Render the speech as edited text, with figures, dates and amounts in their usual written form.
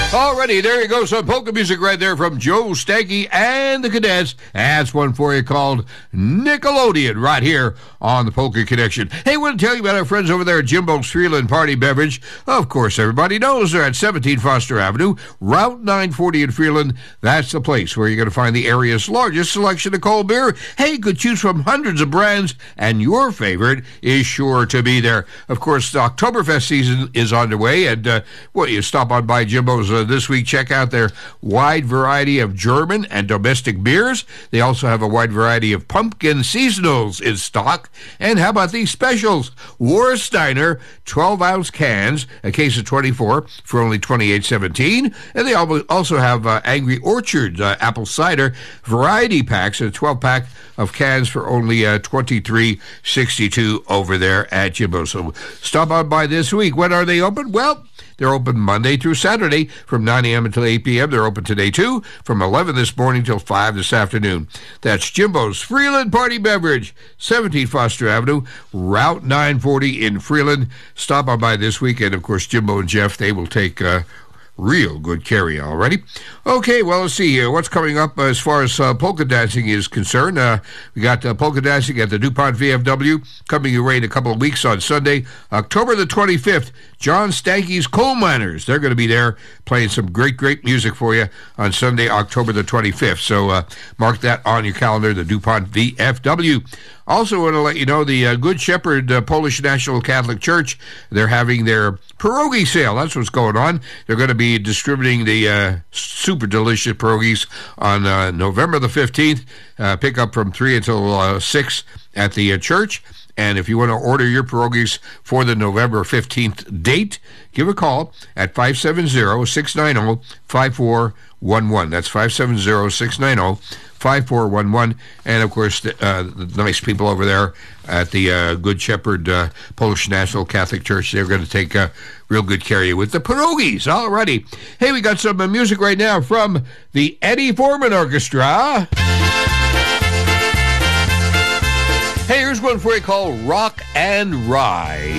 Alrighty, there you go. Some polka music right there from Joe Stanky and the Cadets. That's one for you called Nickelodeon right here on the Polka Connection. Hey, I want to tell you about our friends over there at Jimbo's Freeland Party Beverage. Of course, everybody knows they're at 17 Foster Avenue, Route 940 in Freeland. That's the place where you're going to find the area's largest selection of cold beer. Hey, you could choose from hundreds of brands, and your favorite is sure to be there. Of course, the Oktoberfest season is underway, and you stop on by Jimbo's this week. Check out their wide variety of German and domestic beers. They also have a wide variety of pumpkin seasonals in stock. And how about these specials? Warsteiner 12-ounce cans, a case of 24 for only $28.17. And they also have Angry Orchard apple cider variety packs, a 12-pack of cans for only $23.62 over there at Jimbo. So stop on by this week. When are they open? Well, they're open Monday through Saturday from 9 a.m. until 8 p.m. They're open today, too, from 11 this morning till 5 this afternoon. That's Jimbo's Freeland Party Beverage, 17 Foster Avenue, Route 940 in Freeland. Stop on by this weekend. Of course, Jimbo and Jeff, they will take real good care of you, already. Okay, well, let's see here. What's coming up as far as polka dancing is concerned? We got polka dancing at the DuPont VFW coming your way in a couple of weeks on Sunday, October the 25th. John Stanky's Coal Miners. They're going to be there playing some great, great music for you on Sunday, October the 25th. So mark that on your calendar, the DuPont VFW. Also want to let you know the Good Shepherd Polish National Catholic Church, they're having their pierogi sale. That's what's going on. They're going to be distributing the super delicious pierogies on November the 15th. Pick up from 3 until 6 at the church. And if you want to order your pierogies for the November 15th date, give a call at 570-690-5411. That's 570-690-5411. And, of course, the nice people over there at the Good Shepherd Polish National Catholic Church, they're going to take real good care of you with the pierogies. Alrighty. Hey, we got some music right now from the Eddie Foreman Orchestra. Hey, here's one for you called Rock and Ride.